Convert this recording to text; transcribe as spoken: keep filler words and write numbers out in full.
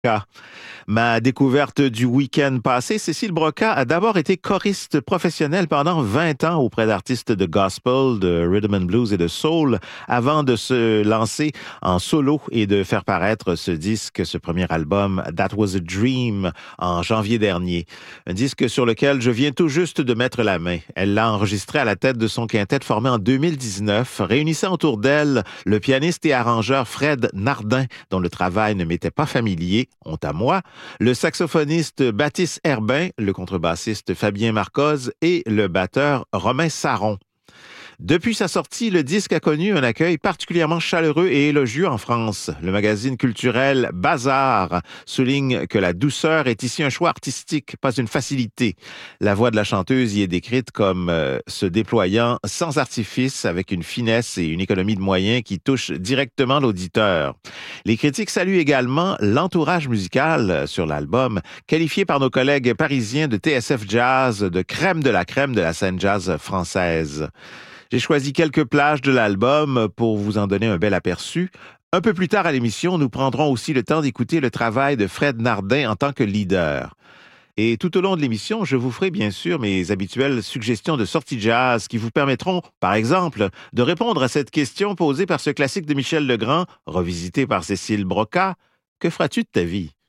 Broca. Ma découverte du week-end passé, Cécile Broca a d'abord été choriste professionnelle pendant vingt ans auprès d'artistes de gospel, de rhythm and blues et de soul, avant de se lancer en solo et de faire paraître ce disque, ce premier album, That Was a Dream, en janvier dernier. Un disque sur lequel je viens tout juste de mettre la main. Elle l'a enregistré à la tête de son quintet formé en deux mille dix-neuf, réunissant autour d'elle le pianiste et arrangeur Fred Nardin, dont le travail ne m'était pas familier, honte à moi, le saxophoniste Baptiste Herbin, le contrebassiste Fabien Marcoz et le batteur Romain Saron. Depuis sa sortie, le disque a connu un accueil particulièrement chaleureux et élogieux en France. Le magazine culturel Bazar souligne que la douceur est ici un choix artistique, pas une facilité. La voix de la chanteuse y est décrite comme euh, se déployant sans artifice, avec une finesse et une économie de moyens qui touchent directement l'auditeur. Les critiques saluent également l'entourage musical sur l'album, qualifié par nos collègues parisiens de T S F Jazz de crème de la crème de la scène jazz française. J'ai choisi quelques plages de l'album pour vous en donner un bel aperçu. Un peu plus tard à l'émission, nous prendrons aussi le temps d'écouter le travail de Fred Nardin en tant que leader. Et tout au long de l'émission, je vous ferai bien sûr mes habituelles suggestions de sorties jazz qui vous permettront, par exemple, de répondre à cette question posée par ce classique de Michel Legrand, revisité par Cécile Broca. Que feras-tu de ta vie?